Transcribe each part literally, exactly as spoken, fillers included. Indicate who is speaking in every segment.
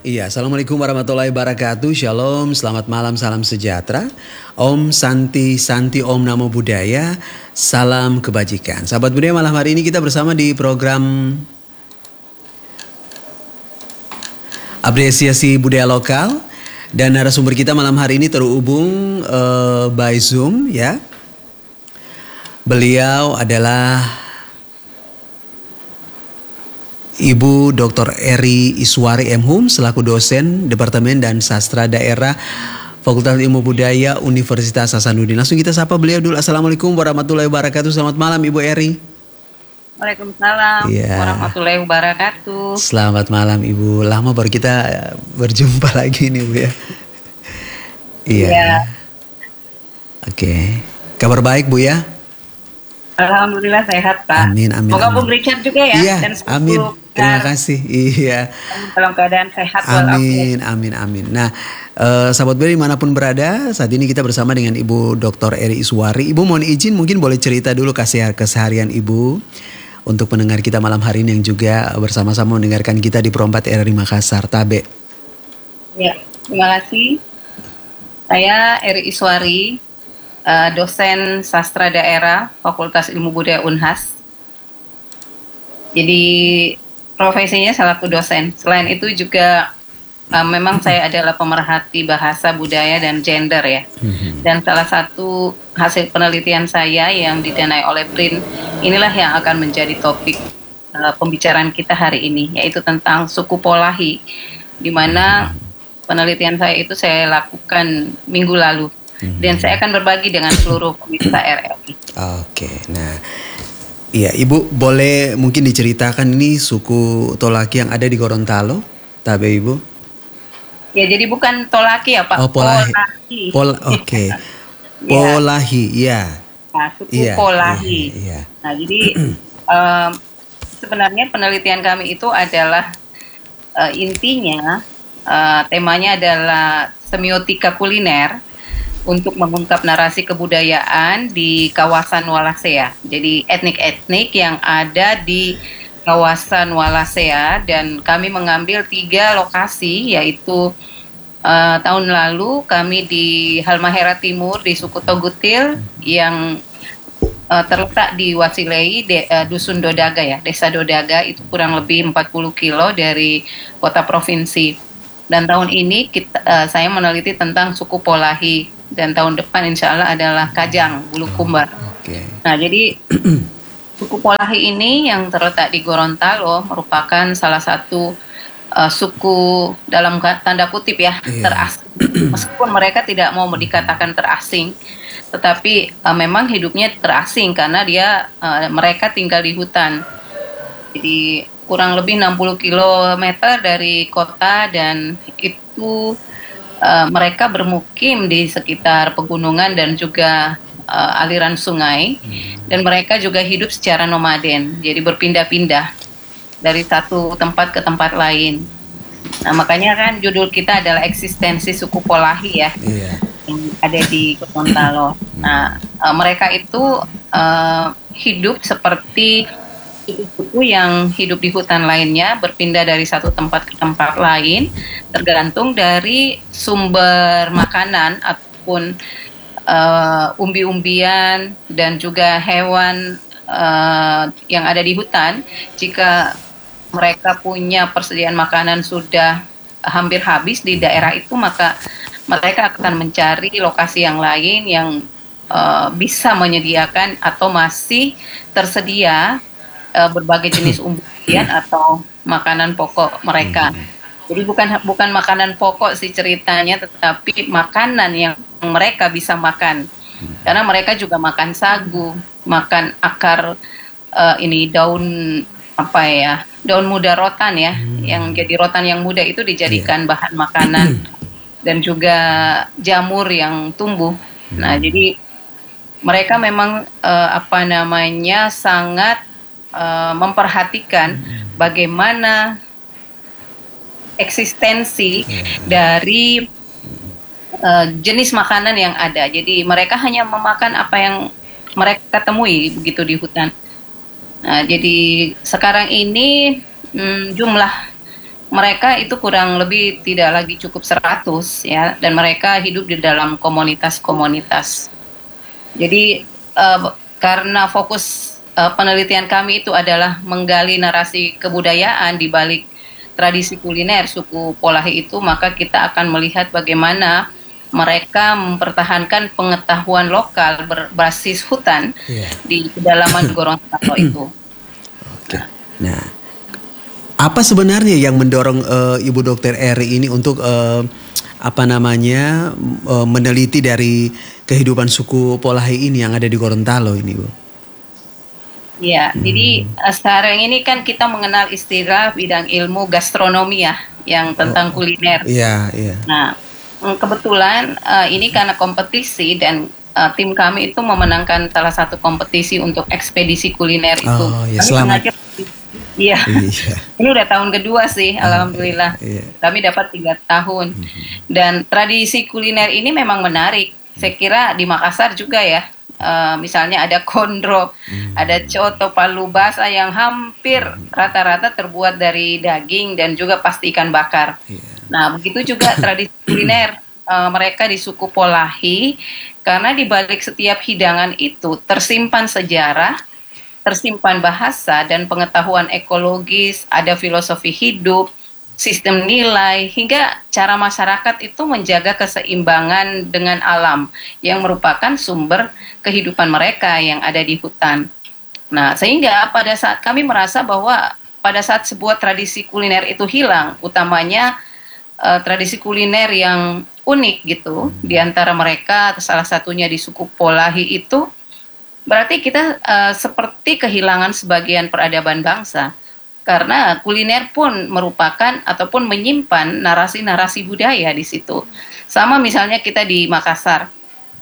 Speaker 1: Iya, Assalamualaikum warahmatullahi wabarakatuh. Shalom, selamat malam, salam sejahtera. Om Santi Santi, Om Namo Buddhaya. Salam kebajikan. Sahabat budaya, malam hari ini kita bersama di program Apresiasi Budaya Lokal. Dan narasumber kita malam hari ini terhubung uh, by Zoom ya. Beliau adalah Ibu Doktor Eri Iswari M Hum selaku dosen Departemen dan Sastra Daerah Fakultas Ilmu Budaya Universitas Hasanuddin. Langsung kita sapa beliau dulu. Assalamualaikum warahmatullahi wabarakatuh. Selamat malam Ibu Eri.
Speaker 2: Waalaikumsalam ya. warahmatullahi wabarakatuh.
Speaker 1: Selamat malam Ibu. Lama baru kita berjumpa lagi nih Bu ya. Iya. Ya. Oke. Kabar baik Bu ya?
Speaker 2: Alhamdulillah sehat Pak.
Speaker 1: Amin amin.
Speaker 2: Semoga Bung
Speaker 1: amin.
Speaker 2: Richard juga ya.
Speaker 1: Iya.
Speaker 2: Dan
Speaker 1: amin. Terima kasih. Iya.
Speaker 2: Dalam keadaan sehat.
Speaker 1: Amin amin amin. Nah, uh, sahabat Beri dimanapun berada, saat ini kita bersama dengan Ibu Doktor Eri Iswari. Ibu mohon izin mungkin boleh cerita dulu kasih keseharian Ibu untuk pendengar kita malam hari ini yang juga bersama-sama mendengarkan kita di Pro empat R R I Makassar. Tabe.
Speaker 2: Ya, terima kasih. Saya Eri Iswari, uh, dosen sastra daerah Fakultas Ilmu Budaya Unhas. Jadi profesinya selaku dosen. Selain itu juga uh, memang saya adalah pemerhati bahasa, budaya, dan gender ya. Dan salah satu hasil penelitian saya yang didanai oleh B R I N, inilah yang akan menjadi topik uh, pembicaraan kita hari ini, yaitu tentang suku Polahi, di mana penelitian saya itu saya lakukan minggu lalu. Dan saya akan berbagi dengan seluruh pemirsa R R I.
Speaker 1: Oke, nah iya, Ibu boleh mungkin diceritakan ini suku Tolaki yang ada di Gorontalo, Tabe Ibu?
Speaker 2: Ya, jadi bukan Tolaki ya Pak.
Speaker 1: Oh, Polahi. Pol, Oke. Okay. Polahi, ya.
Speaker 2: Nah, suku
Speaker 1: ya,
Speaker 2: Polahi.
Speaker 1: Ya, ya.
Speaker 2: Nah, jadi um, sebenarnya penelitian kami itu adalah uh, intinya uh, temanya adalah semiotika kuliner untuk mengungkap narasi kebudayaan di kawasan Wallacea. Jadi etnik-etnik yang ada di kawasan Wallacea, dan kami mengambil tiga lokasi, yaitu uh, tahun lalu kami di Halmahera Timur di suku Togutil yang uh, terletak di Wasilei, de, uh, Dusun Dodaga ya, Desa Dodaga, itu kurang lebih empat puluh kilo dari kota provinsi. Dan tahun ini kita, uh, saya meneliti tentang suku Polahi. Dan tahun depan insya Allah adalah Kajang, Bulukumba.
Speaker 1: Okay.
Speaker 2: Nah, jadi suku Polahi ini yang terletak di Gorontalo merupakan salah satu uh, suku dalam tanda kutip ya, yeah. terasing. Meskipun mereka tidak mau dikatakan terasing, tetapi uh, memang hidupnya terasing karena dia uh, mereka tinggal di hutan. Jadi kurang lebih enam puluh kilometer dari kota, dan itu Uh, mereka bermukim di sekitar pegunungan dan juga uh, aliran sungai, dan mereka juga hidup secara nomaden, jadi berpindah-pindah dari satu tempat ke tempat lain. Nah, makanya kan judul kita adalah eksistensi suku Polahi ya, yeah. yang ada di Gorontalo. Nah, uh, mereka itu uh, hidup seperti suku-suku yang hidup di hutan lainnya, berpindah dari satu tempat ke tempat lain, tergantung dari sumber makanan ataupun uh, umbi-umbian dan juga hewan uh, yang ada di hutan. Jika mereka punya persediaan makanan sudah hampir habis di daerah itu, maka mereka akan mencari lokasi yang lain yang uh, bisa menyediakan atau masih tersedia Uh, berbagai jenis umbi-umbian atau makanan pokok mereka. Jadi bukan bukan makanan pokok sih ceritanya, tetapi makanan yang mereka bisa makan. Karena mereka juga makan sagu, makan akar uh, ini daun apa ya, daun muda rotan ya, hmm. yang jadi rotan yang muda itu dijadikan yeah. bahan makanan, dan juga jamur yang tumbuh. Nah, jadi mereka memang uh, apa namanya sangat Uh, memperhatikan bagaimana eksistensi dari uh, jenis makanan yang ada. Jadi mereka hanya memakan apa yang mereka temui begitu di hutan. Nah, jadi sekarang ini hmm, jumlah mereka itu kurang lebih tidak lagi cukup seratus ya, dan mereka hidup di dalam komunitas-komunitas. Jadi uh, karena fokus uh, penelitian kami itu adalah menggali narasi kebudayaan di balik tradisi kuliner suku Polahi itu, maka kita akan melihat bagaimana mereka mempertahankan pengetahuan lokal berbasis hutan yeah. di kedalaman Gorontalo itu.
Speaker 1: Oke. Nah, apa sebenarnya yang mendorong uh, Ibu Dokter Eri ini untuk uh, apa namanya uh, meneliti dari kehidupan suku Polahi ini yang ada di Gorontalo ini, Bu?
Speaker 2: Ya, hmm. jadi uh, sekarang ini kan kita mengenal istilah bidang ilmu gastronomi ya, yang tentang oh, kuliner.
Speaker 1: Iya, iya.
Speaker 2: Nah, kebetulan uh, ini karena kompetisi dan uh, tim kami itu memenangkan salah satu kompetisi untuk ekspedisi kuliner itu.
Speaker 1: Oh, ya, selamat.
Speaker 2: Iya, ini udah tahun kedua sih, oh, alhamdulillah.
Speaker 1: Iya.
Speaker 2: Kami dapat tiga tahun. Mm-hmm. Dan tradisi kuliner ini memang menarik. Saya kira di Makassar juga ya. Uh, misalnya ada kondro, mm-hmm. ada coto palu basah yang hampir mm-hmm. rata-rata terbuat dari daging dan juga pasti ikan bakar. Yeah. Nah, begitu juga tradisi kuliner uh, mereka di suku Polahi, karena di balik setiap hidangan itu tersimpan sejarah, tersimpan bahasa dan pengetahuan ekologis, ada filosofi hidup, sistem nilai, hingga cara masyarakat itu menjaga keseimbangan dengan alam yang merupakan sumber kehidupan mereka yang ada di hutan. Nah, sehingga pada saat kami merasa bahwa pada saat sebuah tradisi kuliner itu hilang, utamanya Uh, tradisi kuliner yang unik gitu di antara mereka, salah satunya di suku Polahi itu, berarti kita uh, seperti kehilangan sebagian peradaban bangsa, karena kuliner pun merupakan ataupun menyimpan narasi-narasi budaya di situ. Sama misalnya kita di Makassar,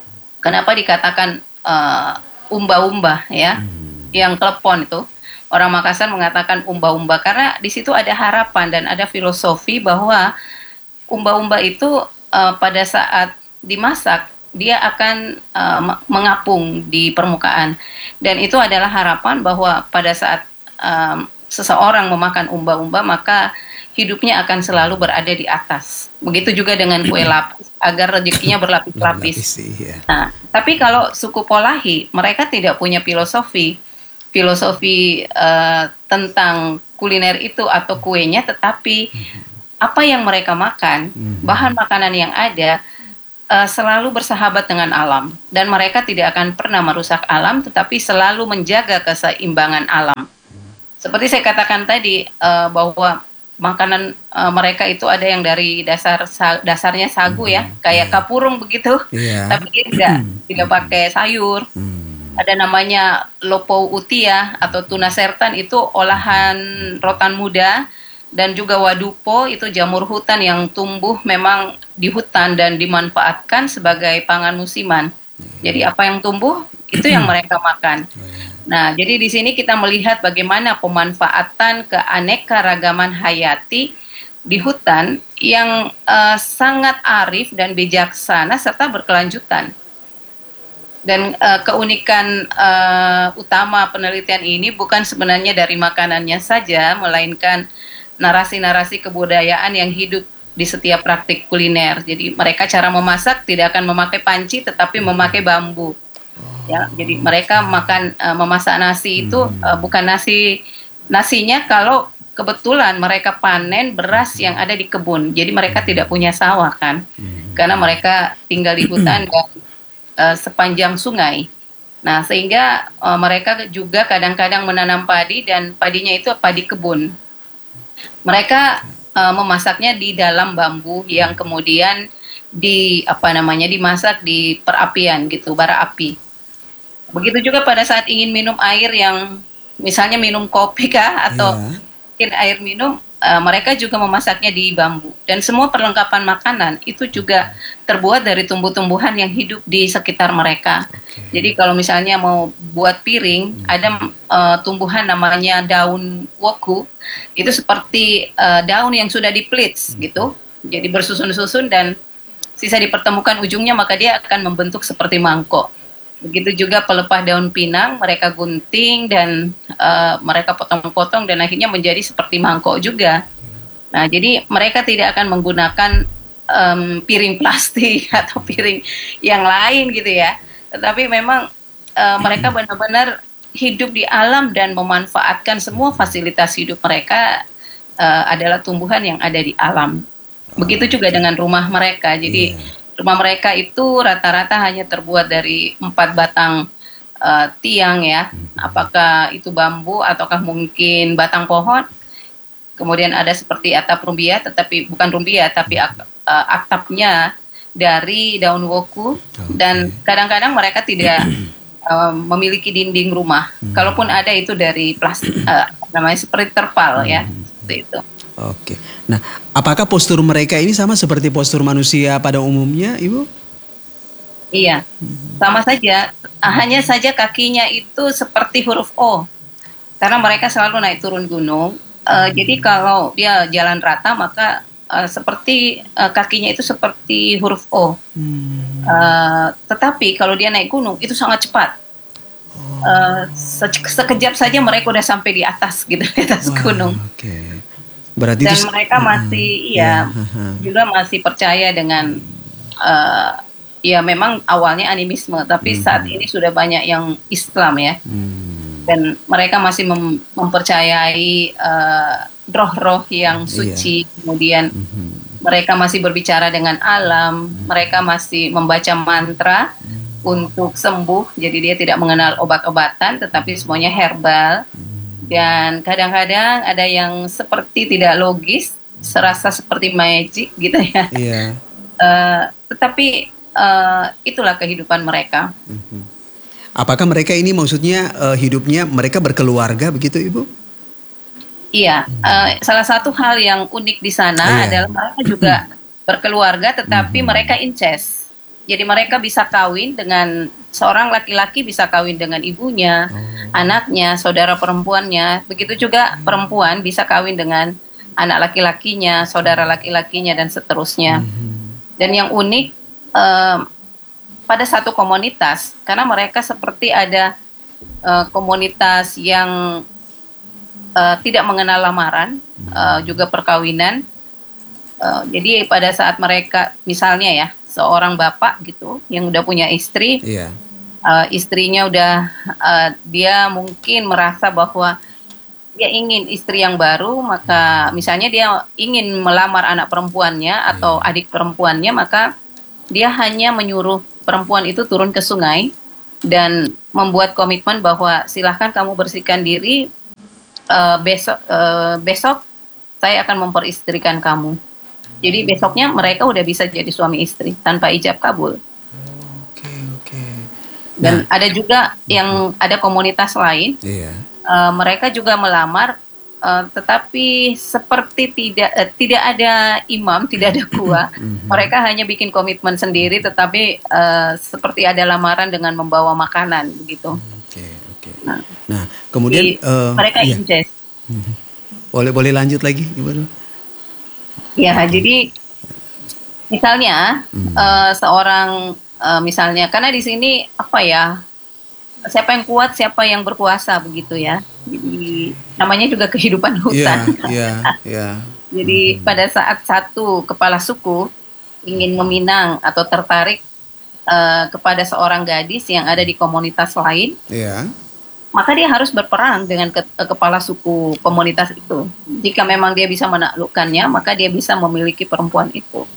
Speaker 2: kenapa dikatakan uh, umba-umba ya, hmm. yang klepon itu, orang Makassar mengatakan umba-umba karena di situ ada harapan dan ada filosofi bahwa umba-umba itu uh, pada saat dimasak dia akan uh, mengapung di permukaan, dan itu adalah harapan bahwa pada saat um, seseorang memakan umba-umba maka hidupnya akan selalu berada di atas. Begitu juga dengan kue lapis agar rezekinya berlapis-lapis. Iya. Nah, tapi kalau suku Polahi mereka tidak punya filosofi filosofi uh, tentang kuliner itu atau kuenya, tetapi apa yang mereka makan, bahan makanan yang ada uh, selalu bersahabat dengan alam, dan mereka tidak akan pernah merusak alam, tetapi selalu menjaga keseimbangan alam. Seperti saya katakan tadi uh, bahwa makanan uh, mereka itu ada yang dari dasar sa- dasarnya sagu ya, kayak kapurung begitu, yeah. tapi dia tidak tidak pakai sayur. Ada namanya lopo utia atau tuna sertan, itu olahan rotan muda. Dan juga wadupo, itu jamur hutan yang tumbuh memang di hutan dan dimanfaatkan sebagai pangan musiman. Jadi apa yang tumbuh itu yang mereka makan. Nah, jadi di sini kita melihat bagaimana pemanfaatan keanekaragaman hayati di hutan yang uh, sangat arif dan bijaksana serta berkelanjutan. Dan uh, keunikan uh, utama penelitian ini bukan sebenarnya dari makanannya saja, melainkan narasi-narasi kebudayaan yang hidup di setiap praktik kuliner. Jadi mereka cara memasak tidak akan memakai panci, tetapi memakai bambu. Ya, jadi mereka makan uh, memasak nasi itu uh, bukan nasi nasinya kalau kebetulan mereka panen beras yang ada di kebun. Jadi mereka tidak punya sawah kan, karena mereka tinggal di hutan dan uh, sepanjang sungai. Nah, sehingga uh, mereka juga kadang-kadang menanam padi, dan padinya itu padi kebun. Mereka uh, memasaknya di dalam bambu yang kemudian di apa namanya dimasak di perapian gitu, bara api. Begitu juga pada saat ingin minum air yang misalnya minum kopi kah atau yeah. mungkin air minum, uh, mereka juga memasaknya di bambu. Dan semua perlengkapan makanan itu juga terbuat dari tumbuh-tumbuhan yang hidup di sekitar mereka. Okay. Jadi kalau misalnya mau buat piring, hmm. ada uh, tumbuhan namanya daun woku. Itu seperti uh, daun yang sudah di-pleats hmm. gitu. Jadi bersusun-susun dan sisa dipertemukan ujungnya, maka dia akan membentuk seperti mangkok. Begitu juga pelepah daun pinang, mereka gunting dan uh, mereka potong-potong dan akhirnya menjadi seperti mangkok juga. Nah, jadi mereka tidak akan menggunakan em, piring plastik atau piring yang lain gitu ya. Tetapi memang eh, mereka benar-benar hidup di alam dan memanfaatkan semua fasilitas hidup mereka eh, adalah tumbuhan yang ada di alam. Begitu juga dengan rumah mereka. Jadi
Speaker 1: Iya.
Speaker 2: rumah mereka itu rata-rata hanya terbuat dari empat batang eh, tiang ya. Apakah itu bambu ataukah mungkin batang pohon? Kemudian ada seperti atap rumbia, tetapi bukan rumbia, tapi ak- eh, atapnya dari daun woku. Dan kadang-kadang mereka tidak eh, memiliki dinding rumah. Kalaupun ada itu dari plastik, eh, apa namanya seperti terpal ya, seperti itu.
Speaker 1: Oke. Nah, apakah postur mereka ini sama seperti postur manusia pada umumnya, Ibu?
Speaker 2: Iya, sama saja. Hanya saja kakinya itu seperti huruf O, karena mereka selalu naik turun gunung. Eh, jadi kalau dia jalan rata, maka eh, seperti eh, kakinya itu seperti huruf O. Eh, tetapi kalau dia naik gunung itu sangat cepat. Eh, se- sekejap saja mereka udah sampai di atas gitu, di atas
Speaker 1: Wah,
Speaker 2: gunung.
Speaker 1: Oke. Berarti
Speaker 2: Dan
Speaker 1: itu
Speaker 2: mereka masih, ya, juga masih percaya dengan, eh, ya memang awalnya animisme, tapi saat ini sudah banyak yang Islam ya.
Speaker 1: Hmm.
Speaker 2: Dan mereka masih mem- mempercayai eh, roh-roh yang suci, kemudian mereka masih berbicara dengan alam, mereka masih membaca mantra untuk sembuh, jadi dia tidak mengenal obat-obatan, tetapi semuanya herbal. Dan kadang-kadang ada yang seperti tidak logis, serasa seperti magic gitu ya.
Speaker 1: Iya.
Speaker 2: Eh, tetapi eh, itulah kehidupan mereka.
Speaker 1: Apakah mereka ini maksudnya eh, hidupnya mereka berkeluarga begitu, Ibu?
Speaker 2: Iya, eh, salah satu hal yang unik di sana
Speaker 1: Iya.
Speaker 2: adalah mereka juga berkeluarga, tetapi mereka incest. Jadi mereka bisa kawin dengan seorang laki-laki, bisa kawin dengan ibunya, anaknya, saudara perempuannya. Begitu juga perempuan bisa kawin dengan anak laki-lakinya, saudara laki-lakinya, dan seterusnya. Dan yang unik eh, pada satu komunitas, karena mereka seperti ada eh, komunitas yang eh, tidak mengenal lamaran, eh, juga perkawinan. Eh, jadi pada saat mereka, misalnya ya, seorang bapak gitu yang udah punya istri,
Speaker 1: Iya.
Speaker 2: eh, istrinya udah, eh, dia mungkin merasa bahwa dia ingin istri yang baru, maka misalnya dia ingin melamar anak perempuannya atau adik perempuannya, maka dia hanya menyuruh perempuan itu turun ke sungai dan membuat komitmen bahwa silahkan kamu bersihkan diri, eh, besok eh, besok saya akan memperistrikan kamu. Jadi besoknya mereka udah bisa jadi suami istri tanpa ijab kabul.
Speaker 1: Oke, oke.
Speaker 2: Dan ada juga yang ada komunitas lain,
Speaker 1: Iya.
Speaker 2: eh, mereka juga melamar, eh, tetapi seperti tidak eh, tidak ada imam, tidak ada gua. Mereka hanya bikin komitmen sendiri, tetapi eh, seperti ada lamaran dengan membawa makanan begitu.
Speaker 1: Oke, oke.
Speaker 2: Nah,
Speaker 1: Nah, kemudian
Speaker 2: Jadi,
Speaker 1: eh,
Speaker 2: mereka
Speaker 1: iya.
Speaker 2: incest.
Speaker 1: boleh boleh lanjut lagi, Ibu?
Speaker 2: Ya, jadi misalnya eh, seorang eh, misalnya, karena di sini apa ya, siapa yang kuat, siapa yang berkuasa begitu ya. Jadi namanya juga kehidupan
Speaker 1: Iya,
Speaker 2: hutan.
Speaker 1: iya, iya.
Speaker 2: Jadi pada saat satu kepala suku ingin meminang atau tertarik eh, kepada seorang gadis yang ada di komunitas lain,
Speaker 1: Iya.
Speaker 2: maka dia harus berperang dengan ke- eh, kepala suku komunitas itu. Jika memang dia bisa menaklukkannya, maka dia bisa memiliki perempuan itu.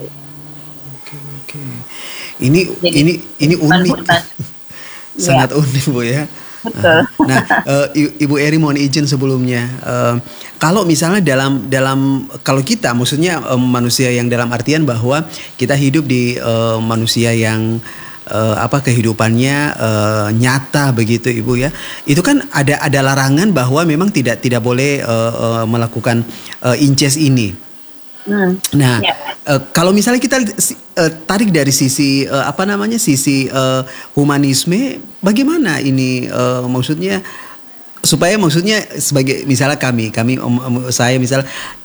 Speaker 1: Oke, oke. Ini
Speaker 2: Jadi,
Speaker 1: ini ini unik.
Speaker 2: hutan.
Speaker 1: Sangat unik, Bu ya.
Speaker 2: Betul.
Speaker 1: Nah, eh, I- Ibu Eri mohon izin sebelumnya, eh, kalau misalnya dalam dalam kalau kita, maksudnya eh, manusia yang dalam artian bahwa kita hidup di eh, manusia yang eh, apa kehidupannya eh, nyata begitu, Ibu ya. Itu kan ada ada larangan bahwa memang tidak tidak boleh eh, eh, melakukan eh, incest ini.
Speaker 2: Hmm.
Speaker 1: Nah,
Speaker 2: Ya.
Speaker 1: eh, kalau misalnya kita si- eh, tarik dari sisi eh, apa namanya sisi eh, humanisme, bagaimana ini eh, maksudnya supaya maksudnya sebagai misalnya kami kami om- om- saya misalnya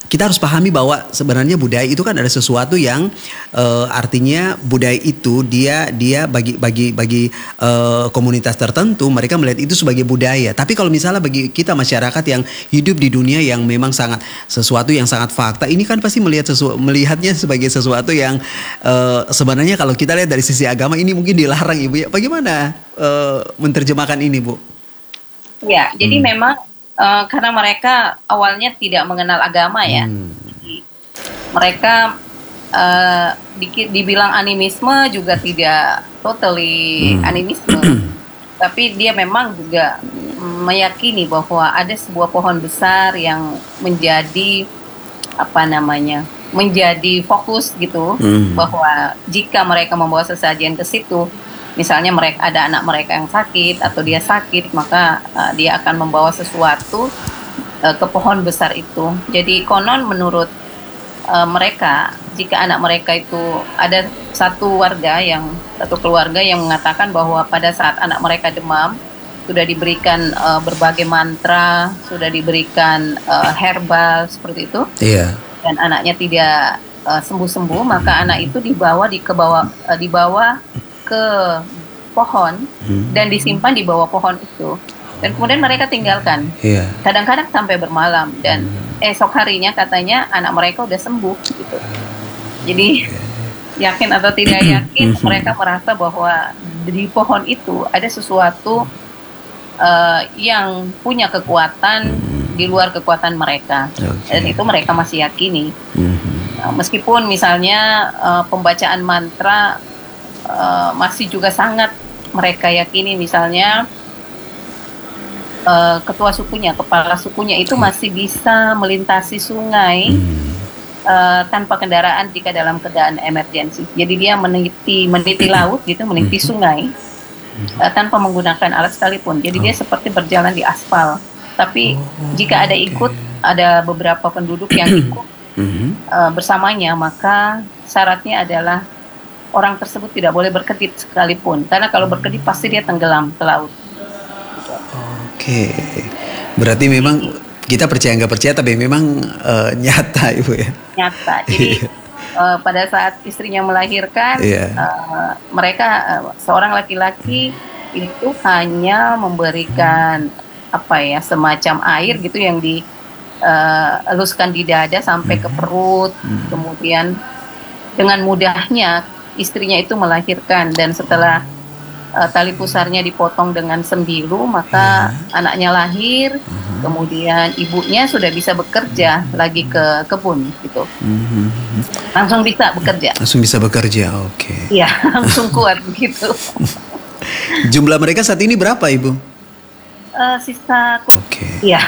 Speaker 1: kita harus pahami bahwa sebenarnya budaya itu kan ada sesuatu yang uh, artinya budaya itu dia dia bagi bagi bagi uh, komunitas tertentu mereka melihat itu sebagai budaya. Tapi kalau misalnya bagi kita masyarakat yang hidup di dunia yang memang sangat sesuatu yang sangat fakta, ini kan pasti melihat sesu, melihatnya sebagai sesuatu yang uh, sebenarnya kalau kita lihat dari sisi agama ini mungkin dilarang, Ibu ya. Bagaimana uh, menerjemahkan ini, Bu?
Speaker 2: Ya, jadi
Speaker 1: Hmm.
Speaker 2: memang Uh, karena mereka awalnya tidak mengenal agama ya,
Speaker 1: Hmm.
Speaker 2: jadi, mereka uh, di, dibilang animisme juga tidak totally
Speaker 1: Hmm.
Speaker 2: animisme, tapi dia memang juga meyakini bahwa ada sebuah pohon besar yang menjadi apa namanya, menjadi fokus gitu,
Speaker 1: Hmm.
Speaker 2: bahwa jika mereka membawa sesajen ke situ, misalnya mereka ada anak mereka yang sakit atau dia sakit, maka uh, dia akan membawa sesuatu uh, ke pohon besar itu. Jadi konon menurut uh, mereka, jika anak mereka itu ada satu warga yang satu keluarga yang mengatakan bahwa pada saat anak mereka demam sudah diberikan uh, berbagai mantra, sudah diberikan uh, herbal seperti itu,
Speaker 1: Iya.
Speaker 2: dan anaknya tidak uh, sembuh-sembuh, maka anak itu dibawa di ke bawah uh, dibawa ke pohon dan disimpan di bawah pohon itu, dan kemudian mereka tinggalkan.
Speaker 1: Iya.
Speaker 2: Kadang-kadang sampai bermalam, dan esok harinya katanya anak mereka udah sembuh gitu. Jadi yakin atau tidak yakin, mereka merasa bahwa di pohon itu ada sesuatu uh, yang punya kekuatan di luar kekuatan mereka, dan itu mereka masih yakini. Uh, meskipun misalnya uh, pembacaan mantra Uh, masih juga sangat mereka yakini, misalnya uh, ketua sukunya, kepala sukunya itu masih bisa melintasi sungai uh, tanpa kendaraan jika dalam keadaan emergensi. Jadi dia meniti meniti laut gitu, meniti sungai uh, tanpa menggunakan alat sekalipun. Jadi dia seperti berjalan di aspal. Tapi jika ada ikut, ada beberapa penduduk yang ikut uh, bersamanya, maka syaratnya adalah orang tersebut tidak boleh berkedip sekalipun, karena kalau berkedip pasti dia tenggelam ke laut.
Speaker 1: Oke, berarti memang kita percaya nggak percaya, tapi memang uh, nyata, Ibu ya.
Speaker 2: Nyata. Jadi uh, pada saat istrinya melahirkan,
Speaker 1: Iya.
Speaker 2: uh, mereka uh, seorang laki-laki itu hanya memberikan apa ya, semacam air gitu yang dihaluskan di dada sampai ke perut, kemudian dengan mudahnya istrinya itu melahirkan, dan setelah uh, tali pusarnya dipotong dengan sembilu, maka anaknya lahir, kemudian ibunya sudah bisa bekerja lagi ke kebun gitu, langsung bisa bekerja.
Speaker 1: Langsung bisa bekerja, oke.
Speaker 2: Iya, langsung kuat begitu.
Speaker 1: Jumlah mereka saat ini berapa, Ibu?
Speaker 2: Uh, sisa,
Speaker 1: Oke.
Speaker 2: iya.